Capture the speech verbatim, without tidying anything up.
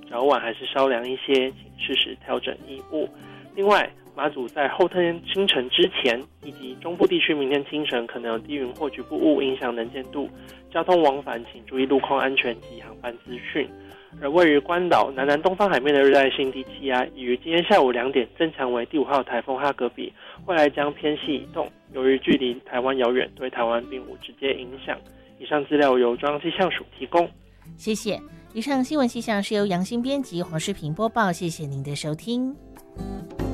早晚还是稍凉一些，请适时调整衣物。另外，马祖在后天清晨之前，以及中部地区明天清晨可能有低云或局部雾影响能见度，交通往返请注意路况安全及航班资讯。而位于关岛南南东方海面的热带性低气压，已于今天下午两点增强为第五号台风哈格比，未来将偏西移动。由于距离台湾遥远，对台湾并无直接影响。以上资料由中央气象署提供。 谢谢。以上新闻气象是由杨新编辑黄世平播报，谢谢您的收听。